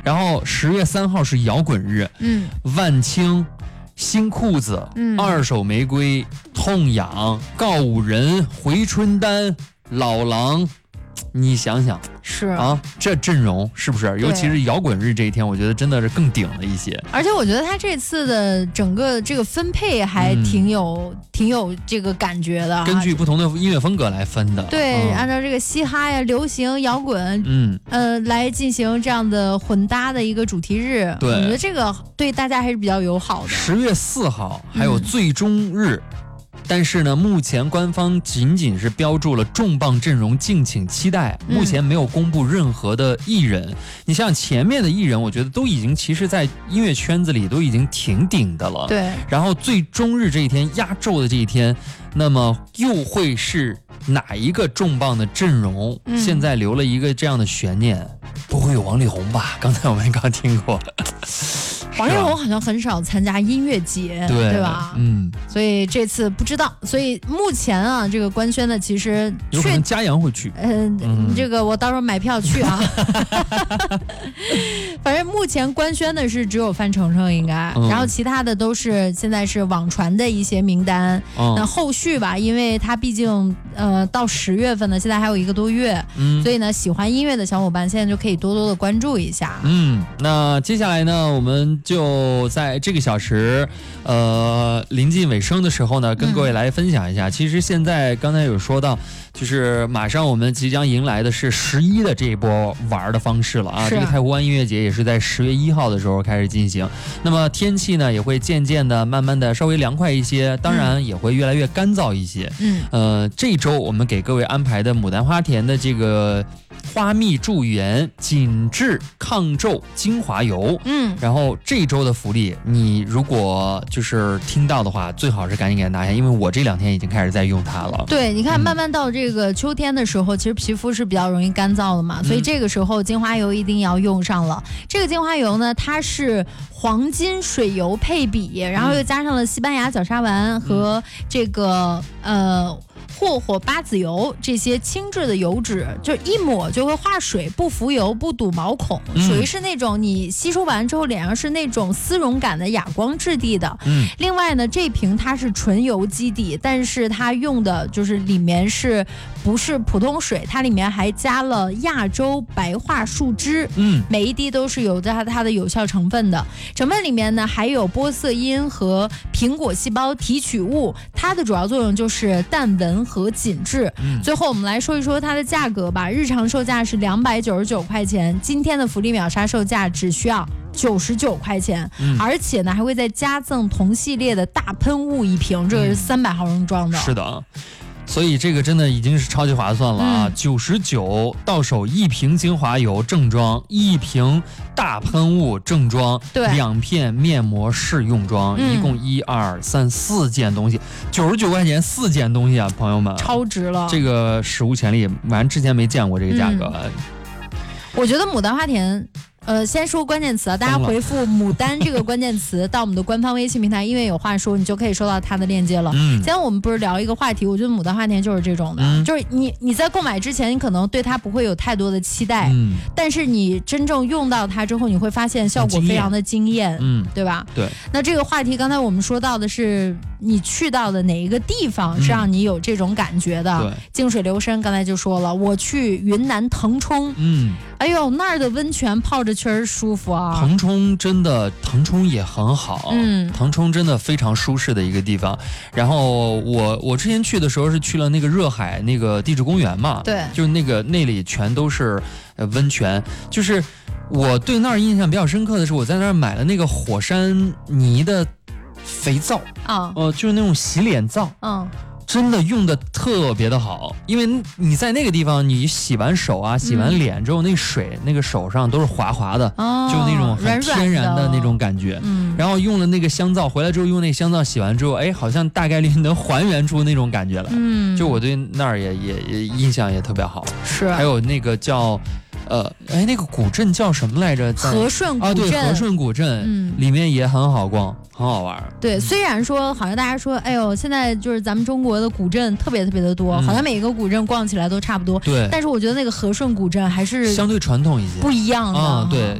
然后10月3号是摇滚日，万青、新裤子、二手玫瑰、痛痒、告五人、回春丹、老狼，你想想是啊，这阵容是不是？尤其是摇滚日这一天，我觉得真的是更顶了一些。 而且我觉得他这次的整个这个分配还挺有这个感觉的， 根据不同的音乐风格来分的。 对，按照这个嘻哈呀、流行、摇滚，来进行这样的混搭的一个主题日。 对， 我觉得这个对大家还是比较友好的。 10月4号还有最终日。但是呢，目前官方仅仅是标注了重磅阵容，敬请期待。目前没有公布任何的艺人。你像前面的艺人，我觉得都已经其实在音乐圈子里都已经挺顶的了。 对。 然后最终日这一天，压轴的这一天，那么又会是哪一个重磅的阵容？现在留了一个这样的悬念，不会有王力宏吧？刚才我们刚听过。 王力宏好像很少参加音乐节，对吧？所以这次不知道。所以目前啊，这个官宣的其实有可能嘉阳会去。 这个我到时候买票去啊。反正目前官宣的是只有范丞丞应该，然后其他的都是现在是网传的一些名单。那后续吧，因为他毕竟到10月份呢，现在还有1个多月，所以呢，喜欢音乐的小伙伴现在就可以多多的关注一下。 那接下来呢，我们就在这个小时临近尾声的时候呢，跟各位来分享一下。其实现在刚才有说到，就是马上我们即将迎来的是11的这一波玩的方式了啊。这个太湖湾音乐节也是在10月1号的时候开始进行。那么天气呢也会渐渐的、慢慢的稍微凉快一些，当然也会越来越干燥一些。这周我们给各位安排的牡丹花田的这个花蜜驻颜紧致抗皱精华油，然后这周的福利，你如果就是听到的话，最好是赶紧给它拿下，因为我这2天已经开始在用它了。 对，你看慢慢到这个秋天的时候，其实皮肤是比较容易干燥的嘛，所以这个时候精华油一定要用上了。这个精华油呢，它是黄金水油配比，然后又加上了西班牙角鲨烷和这个霍霍巴子油这些轻质的油脂，就一抹就会化水，不浮油，不堵毛孔，属于是那种你吸收完之后脸上是那种丝绒感的哑光质地的。另外呢，这瓶它是纯油基底，但是它用的就是里面是不是普通水，它里面还加了亚洲白桦树脂，每一滴都是有它的有效成分的。成分里面呢还有玻色因和苹果细胞提取物，它的主要作用就是淡纹和紧致。最后我们来说一说它的价格吧，日常售价是299块钱，今天的福利秒杀售价只需要99块钱，而且呢还会再加赠同系列的大喷雾1瓶，这个是300毫升装的。 是的。所以这个真的已经是超级划算了啊！99到手1瓶精华油正装，1瓶大喷雾正装，2片面膜试用装，一共1、2、3、4件东西，99块钱4件东西啊，朋友们， 超值了！ 这个史无前例，完之前没见过这个价格。 我觉得牡丹花田。先说关键词啊，大家回复牡丹这个关键词到我们的官方微信平台，因为有话说，你就可以收到它的链接了。今天我们不是聊一个话题，我觉得牡丹花田就是这种的，就是你在购买之前，你可能对它不会有太多的期待，但是你真正用到它之后，你会发现效果非常的惊艳，对吧？ 对。 那这个话题刚才我们说到的是你去到的哪一个地方是让你有这种感觉的？静水流深，刚才就说了，我去云南腾冲，哎呦，那儿的温泉泡着确实舒服啊。 腾冲也很好，腾冲真的非常舒适的一个地方。然后我之前去的时候是去了那个热海那个地质公园嘛， 对， 就那里全都是温泉。就是我对那儿印象比较深刻的是，我在那儿买了那个火山泥的肥皂啊，就是那种洗脸皂，真的用的特别的好，因为你在那个地方，你洗完手啊、洗完脸之后，那水那个手上都是滑滑的，就那种很天然的那种感觉。然后用了那个香皂，回来之后用那个香皂洗完之后，哎，好像大概率能还原出那种感觉来。就我对那儿也印象也特别好。 是， 还有那个叫。那个古镇叫什么来着？ 和顺古镇。 对，和顺古镇，里面也很好逛，很好玩。 对，虽然说好像大家说，哎呦，现在就是咱们中国的古镇特别特别的多，好像每一个古镇逛起来都差不多。 对， 但是我觉得那个和顺古镇还是相对传统一些， 不一样的。 对。